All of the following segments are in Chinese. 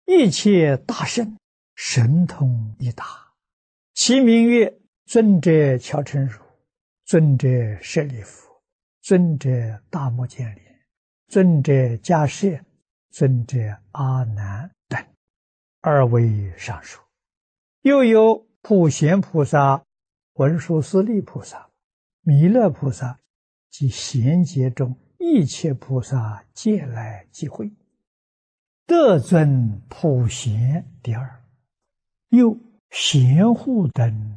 一切大圣，神通一大。其名曰尊者乔成如、尊者舍利弗、尊者大目犍连、尊者迦摄、尊者阿难等，而为上述。又有普贤菩萨、文殊师利菩萨、弥勒菩萨及贤劫中一切菩萨皆来集会，得尊普贤第二。又贤护等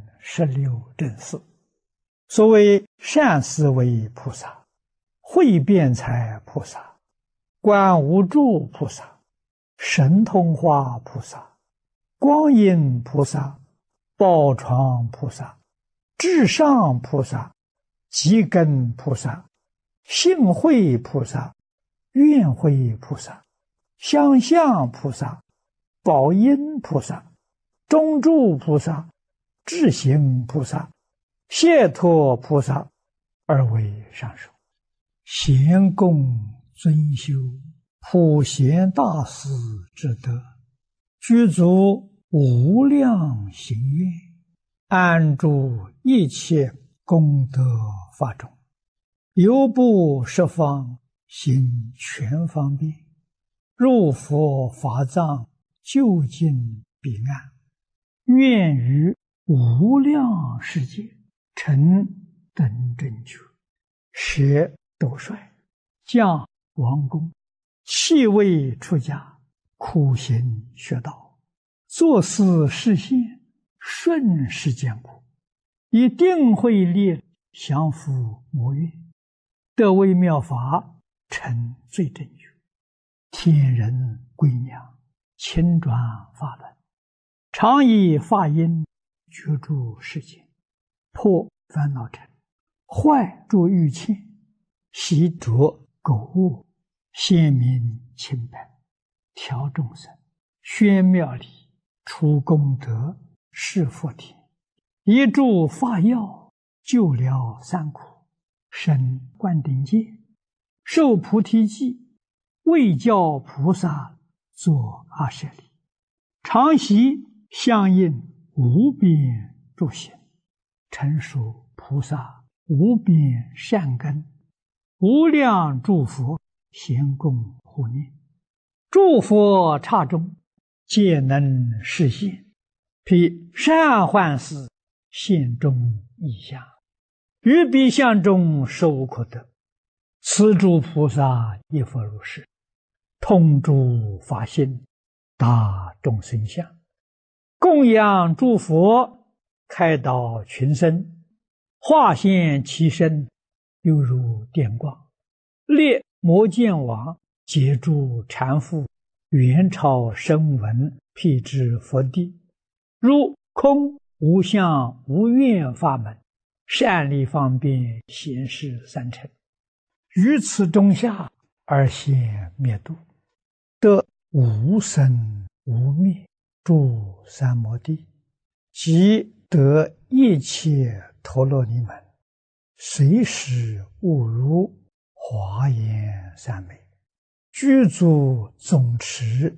16正士，所谓善思维菩萨、慧辩才菩萨、观无住菩萨、神通化菩萨、光阴菩萨、宝床菩萨、至上菩萨、极根菩萨、性慧菩萨、愿慧菩萨、相向菩萨、宝音菩萨、中住菩萨、智行菩萨、解脱菩萨，而为上首。贤供尊修普贤大士之德，具足无量行愿，安住一切功德法中，犹不十方行全方便，入佛法藏，究竟彼岸，愿于无量世界成等正觉，舍斗率，降王宫，弃位出家，苦行学道，作思示现，顺世间苦，以定慧力降伏魔怨，得微妙法，成最正觉，天人归娘，亲转法轮，常以法音居住世间，破烦恼尘，坏诸欲嗔，习着垢恶，显明清白，调众生，宣妙理，除功德，示佛田，一助法药，救了三苦，生灌顶戒，受菩提记，为教菩萨作阿舍利，常习相应无边诸行，成熟菩萨无边善根，无量诸佛咸供护念，诸佛刹中皆能示现，披善幻事现中异相，于彼相中实无可得。此诸菩萨亦复如是，通诸法性，大众生相，供养诸佛，开导群生，化现其身，犹如电光，列摩犍王，解诸缠缚，元朝声闻，辟支佛地，如空无相无愿法门，善利方便显示三乘，于此中下而现灭度，得无生无灭诸三摩地，即得一切陀罗尼门，随时悟入华严三昧，具足总持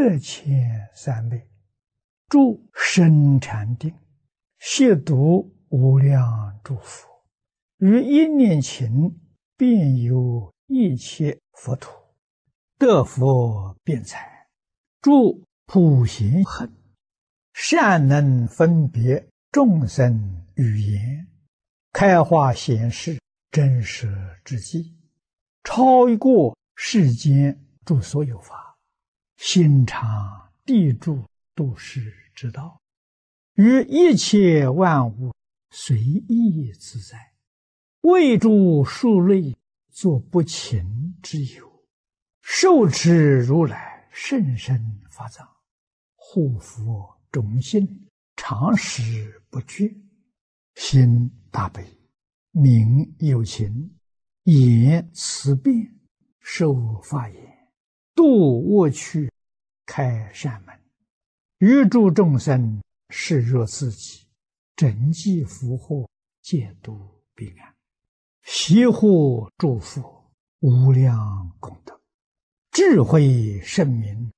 8,300昧，住深禅定，亵渎无量诸佛，于一念勤遍游一切佛土，得佛辩才，住普贤行，善能分别众生语言，开化显示真实之际，超过世间诸所有法，心常地住度世之道，于一切万物随意自在，为诸数类作不勤之有，受持如来甚深法藏，护佛种心，常时不绝，心大悲，名有情，言慈辩，受法言，度恶趣，开善门，于诸众生视若自己，整济福祸，戒度彼岸，习护诸佛无量功德，智慧圣明，